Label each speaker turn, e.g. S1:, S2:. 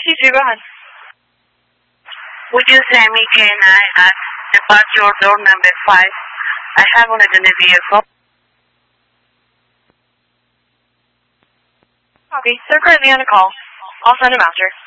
S1: 2-2, go ahead.
S2: Would you send me K9 at departure door number 5? I have one in the vehicle.
S1: Okay, they're currently on a call. I'll send him after.